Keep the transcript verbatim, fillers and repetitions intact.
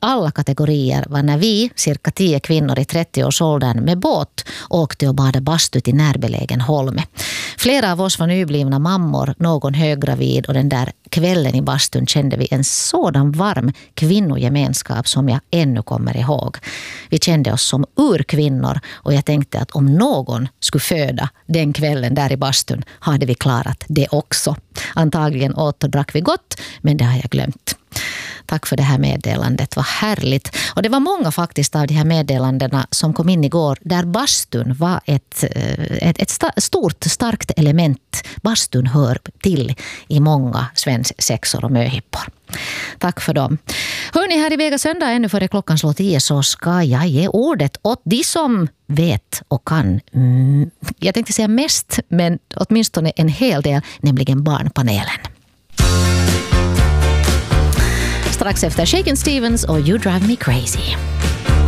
alla kategorier var när vi, cirka tio kvinnor i trettio-årsåldern med båt, åkte och badade bastu till närbelägen Holme. Flera av oss var nyblivna mammor, någon höggravid, och den där kvällen i bastun kände vi en sådan varm kvinnogemenskap som jag ännu kommer ihåg. Vi kände oss som urkvinnor och jag tänkte att om någon skulle föda den kvällen där i bastun hade vi klarat det också. Antagligen åt och drack vi gott, men det har jag glömt. Tack för det här meddelandet, vad härligt. Och det var många faktiskt av de här meddelandena som kom in igår där bastun var ett, ett, ett stort, starkt element. Bastun hör till i många svensexor och möhippor. Tack för dem. Hörni, här i Vega söndag ännu före klockan slår tio så ska jag ge ordet åt de som vet och kan. Mm, jag tänkte säga mest, men åtminstone en hel del, nämligen barnpanelen. Strax efter Shakin' Stevens och You Drive Me Crazy.